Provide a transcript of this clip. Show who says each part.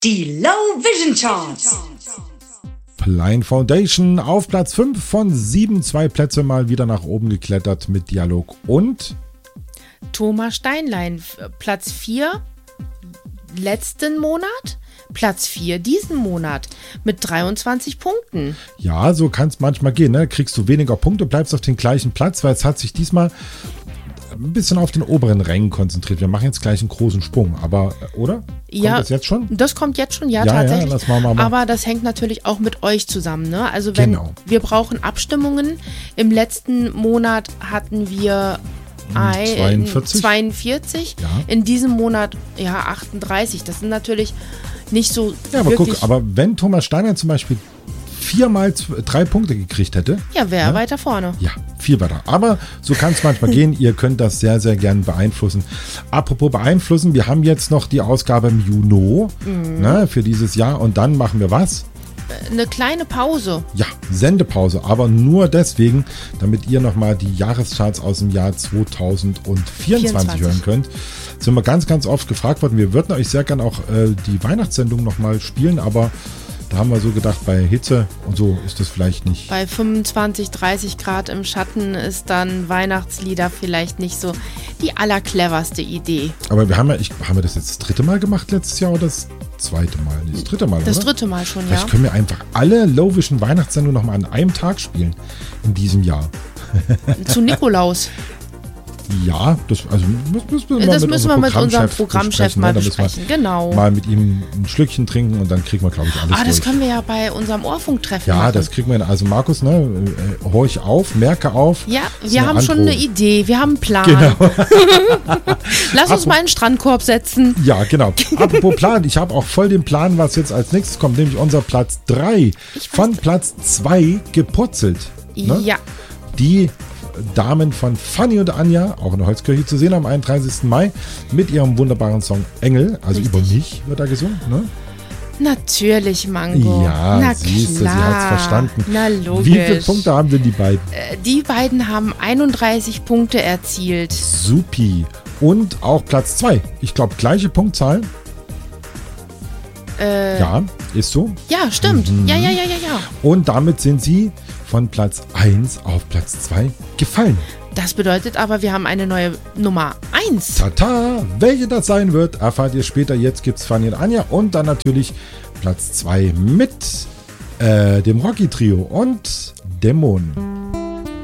Speaker 1: Die Low Vision Charts.
Speaker 2: Blind Foundation auf Platz 5 von 7, 2 Plätze mal wieder nach oben geklettert mit Dialog und
Speaker 3: Thomas Steinlein, Platz 4 letzten Monat, Platz 4 diesen Monat mit 23 Punkten.
Speaker 2: Ja, so kann es manchmal gehen, ne? Kriegst du weniger Punkte, bleibst auf den gleichen Platz, weil es hat sich diesmal ein bisschen auf den oberen Rängen konzentriert. Wir machen jetzt gleich einen großen Sprung, aber, oder? Kommt das jetzt schon?
Speaker 3: Das kommt jetzt schon, ja tatsächlich.
Speaker 2: Ja, lass mal.
Speaker 3: Aber das hängt natürlich auch mit euch zusammen, ne? Also wenn wir brauchen Abstimmungen. Im letzten Monat hatten wir 42. Ja. In diesem Monat 38. Das sind natürlich nicht so.
Speaker 2: Ja, aber guck, aber wenn Thomas Steiner zum Beispiel 4 mal 3 Punkte gekriegt hätte.
Speaker 3: Ja, wäre er weiter vorne.
Speaker 2: Ja, viel weiter. Aber so kann es manchmal gehen. Ihr könnt das sehr, sehr gern beeinflussen. Apropos beeinflussen, wir haben jetzt noch die Ausgabe im Juni für dieses Jahr. Und dann machen wir was?
Speaker 3: Eine kleine Pause.
Speaker 2: Ja, Sendepause. Aber nur deswegen, damit ihr nochmal die Jahrescharts aus dem Jahr 2024 hören könnt. Sind wir ganz, ganz oft gefragt worden. Wir würden euch sehr gern auch die Weihnachtssendung nochmal spielen, aber da haben wir so gedacht, bei Hitze und so ist das vielleicht nicht.
Speaker 3: Bei 25, 30 Grad im Schatten ist dann Weihnachtslieder vielleicht nicht so die allercleverste Idee.
Speaker 2: Aber wir haben wir das jetzt das 3. Mal gemacht letztes Jahr oder das 2. Mal? Nee, das 3. Mal,
Speaker 3: Das
Speaker 2: oder?
Speaker 3: 3. Mal schon,
Speaker 2: vielleicht können wir einfach alle Low Vision Weihnachtssendungen nochmal an einem Tag spielen in diesem Jahr.
Speaker 3: Zu Nikolaus.
Speaker 2: Ja, das
Speaker 3: müssen wir mit unserem Programmchef mal besprechen. Genau.
Speaker 2: Mal mit ihm ein Schlückchen trinken und dann kriegen wir, glaube ich, alles durch.
Speaker 3: Das können wir ja bei unserem Ohrfunktreffen machen.
Speaker 2: Ja, das kriegen wir hin. Also Markus, horch auf, merke auf.
Speaker 3: Ja, wir haben schon eine Idee, wir haben einen Plan.
Speaker 2: Genau.
Speaker 3: Lass uns mal einen Strandkorb setzen.
Speaker 2: Ja, genau. Apropos Plan, ich habe auch voll den Plan, was jetzt als nächstes kommt, nämlich unser Platz 3 von Platz 2 gepurzelt. Ne?
Speaker 3: Ja.
Speaker 2: Die Damen von Fanny und Anja, auch in der Holzkirche zu sehen am 31. Mai, mit ihrem wunderbaren Song Engel, also
Speaker 3: Richtig.
Speaker 2: Über mich wird da gesungen, ne?
Speaker 3: Natürlich, Mango.
Speaker 2: Ja,
Speaker 3: na
Speaker 2: siehst du,
Speaker 3: klar.
Speaker 2: sie hat es verstanden.
Speaker 3: Na logisch.
Speaker 2: Wie viele Punkte haben denn die beiden?
Speaker 3: Die beiden haben 31 Punkte erzielt.
Speaker 2: Supi. Und auch Platz 2. Ich glaube, gleiche Punktzahl. Ja, ist so.
Speaker 3: Ja, stimmt. Ja.
Speaker 2: Und damit sind sie von Platz 1 auf Platz 2 gefallen.
Speaker 3: Das bedeutet aber, wir haben eine neue Nummer 1.
Speaker 2: Tata! Welche das sein wird, erfahrt ihr später. Jetzt gibt's Fanny und Anja und dann natürlich Platz 2 mit dem Rocky-Trio und Dämonen.